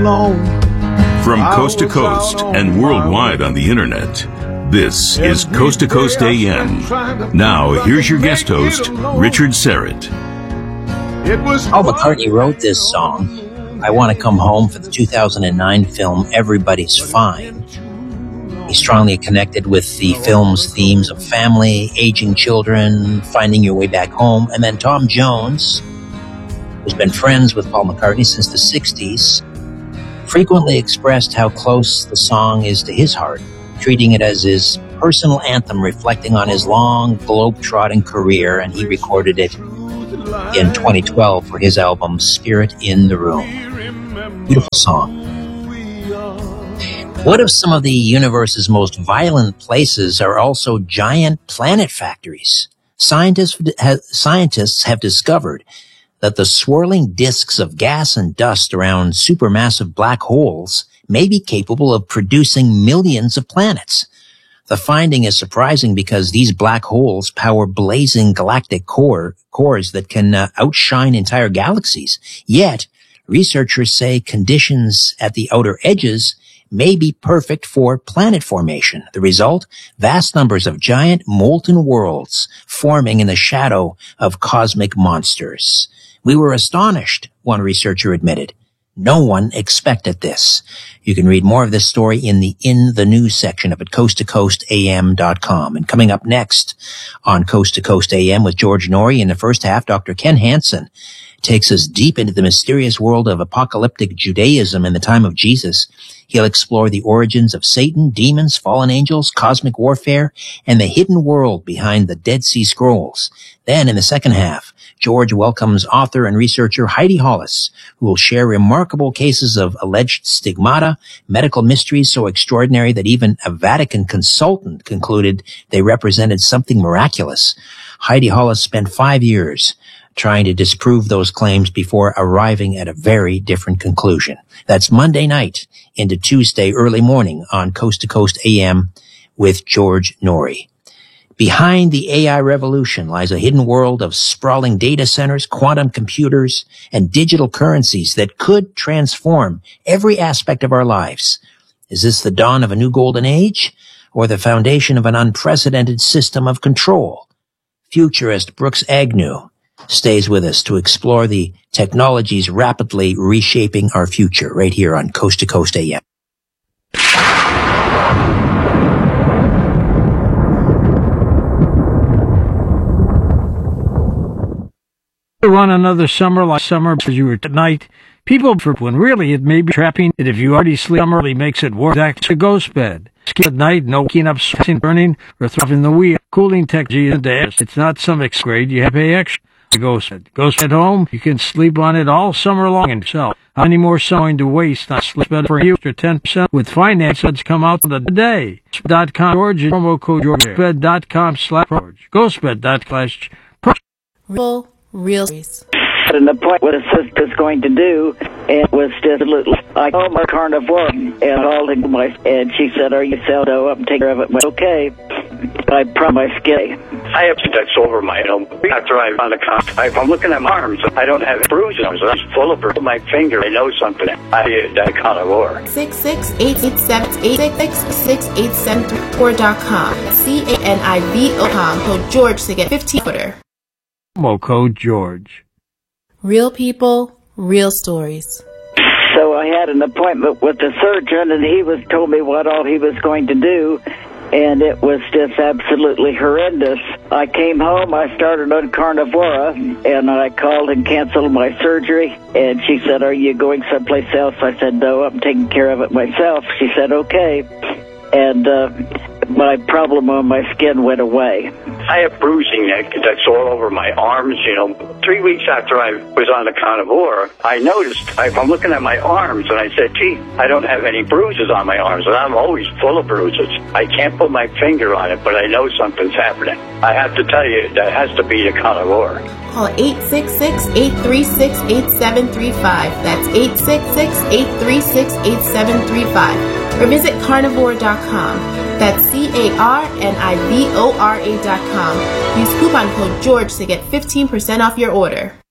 alone. From coast to coast and worldwide on the internet, this is Coast to Coast AM. Now, here's your guest host, Richard Syrett. Paul McCartney wrote this song, I Want to Come Home, for the 2009 film Everybody's Fine. He's strongly connected with the film's themes of family, aging children, finding your way back home. And then Tom Jones, who's been friends with Paul McCartney since the 60s, frequently expressed how close the song is to his heart, treating it as his personal anthem reflecting on his long, globe-trotting career, and he recorded it in 2012 for his album Spirit in the Room. Beautiful song. What if some of the universe's most violent places are also giant planet factories? Scientists have discovered that the swirling disks of gas and dust around supermassive black holes may be capable of producing millions of planets. The finding is surprising because these black holes power blazing galactic cores that can outshine entire galaxies. Yet, researchers say conditions at the outer edges may be perfect for planet formation. The result? Vast numbers of giant molten worlds forming in the shadow of cosmic monsters. We were astonished, one researcher admitted. No one expected this. You can read more of this story in the News section of it, coasttocoastam.com. And coming up next on Coast to Coast AM with George Norrie, in the first half, Dr. Ken Hansen takes us deep into the mysterious world of apocalyptic Judaism in the time of Jesus. He'll explore the origins of Satan, demons, fallen angels, cosmic warfare, and the hidden world behind the Dead Sea Scrolls. Then, in the second half, George welcomes author and researcher Heidi Hollis, who will share remarkable cases of alleged stigmata, medical mysteries so extraordinary that even a Vatican consultant concluded they represented something miraculous. Heidi Hollis spent 5 years trying to disprove those claims before arriving at a very different conclusion. That's Monday night into Tuesday early morning on Coast to Coast AM with George Norrie. Behind the AI revolution lies a hidden world of sprawling data centers, quantum computers, and digital currencies that could transform every aspect of our lives. Is this the dawn of a new golden age, or the foundation of an unprecedented system of control? Futurist Brooks Agnew stays with us to explore the technologies rapidly reshaping our future right here on Coast to Coast AM. Run another summer like summer as you were tonight. People, for when really it may be trapping, and if you already sleep, summer really makes it worse. That's a ghost bed. Skip at night, no waking up, sweating, burning, or throwing the wheel. Cooling technology is advanced. It's not some grade. You have to pay extra. Ghost bed. Ghost bed home. You can sleep on it all summer long and sell. How many more sewing to waste on sleep bed for you? Extra 10% with finance that's come out the day. Ghostbed.com George, promo code George. Ghostbed.com/George. Ghostbed.com/George. Real stories. And the point what his sister's going to do, and was just a little, I called my carnivore and called him and she said, are you sound up and take care of it? Well, okay. I promise my skin. I have that's over my home. After I found a cop, I'm looking at my arms. I don't have bruises. I'm full of my finger. I know something. I did a carnivore. 668-887-867-4.com. CANIVO.com. Code George to get 15 footer. Promo code George. Real people, real stories. So I had an appointment with the surgeon, and he told me what all he was going to do, and it was just absolutely horrendous. I came home, I started on Carnivora, and I called and canceled my surgery, and she said, are you going someplace else? I said, no, I'm taking care of it myself. She said, okay. And my problem on my skin went away. I have bruising that's all over my arms, 3 weeks after I was on the carnivore, I noticed, I'm looking at my arms, and I said, gee, I don't have any bruises on my arms, and I'm always full of bruises. I can't put my finger on it, but I know something's happening. I have to tell you, that has to be the carnivore. Call 866-836-8735. That's 866-836-8735. Or visit carnivore.com. That's CARNIVORA.com. Use coupon code George to get 15% off your order.